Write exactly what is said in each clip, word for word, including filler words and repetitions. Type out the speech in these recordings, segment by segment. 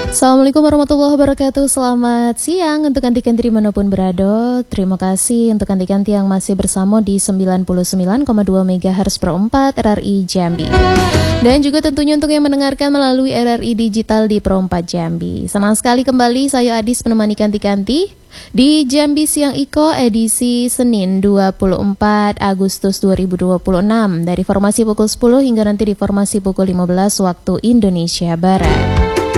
Assalamualaikum warahmatullahi wabarakatuh. Selamat siang untuk kanti-kanti dimanapun berada. Terima kasih untuk kanti-kanti yang masih bersama di sembilan puluh sembilan koma dua megahertz per empat R R I Jambi. Dan juga tentunya untuk yang mendengarkan melalui R R I Digital di Pro empat Jambi. Senang sekali kembali saya Adis menemani kanti-kanti di Jambi Siang Iko edisi Senin dua puluh empat Agustus dua ribu dua puluh enam dari formasi pukul sepuluh hingga nanti di formasi pukul lima belas waktu Indonesia Barat.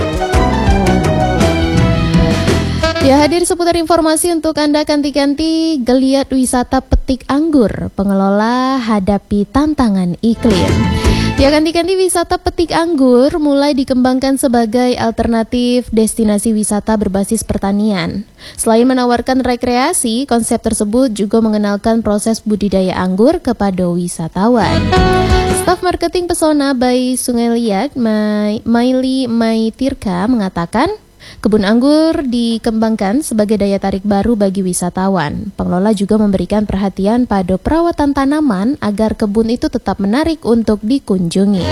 Ya, hadir seputar informasi untuk Anda kanti-kanti. Geliat wisata petik anggur, pengelola hadapi tantangan iklim. Ya, kanti-kanti wisata petik anggur mulai dikembangkan sebagai alternatif destinasi wisata berbasis pertanian. Selain menawarkan rekreasi, konsep tersebut juga mengenalkan proses budidaya anggur kepada wisatawan. Staf marketing Pesona by Sungai Liat, Maili Maitirka mengatakan, kebun anggur dikembangkan sebagai daya tarik baru bagi wisatawan. Pengelola juga memberikan perhatian pada perawatan tanaman agar kebun itu tetap menarik untuk dikunjungi.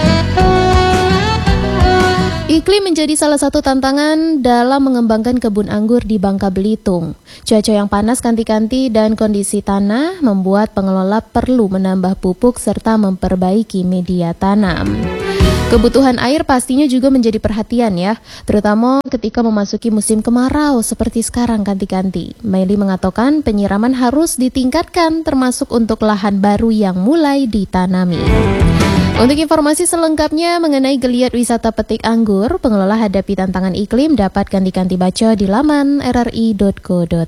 Iklim menjadi salah satu tantangan dalam mengembangkan kebun anggur di Bangka Belitung. Cuaca yang panas kanti-kanti dan kondisi tanah membuat pengelola perlu menambah pupuk serta memperbaiki media tanam. Kebutuhan air pastinya juga menjadi perhatian ya, terutama ketika memasuki musim kemarau seperti sekarang kanti-kanti. Maili mengatakan penyiraman harus ditingkatkan termasuk untuk lahan baru yang mulai ditanami. Untuk informasi selengkapnya mengenai geliat wisata petik anggur, pengelola hadapi tantangan iklim dapat kanti-kanti baca di laman r r i dot co dot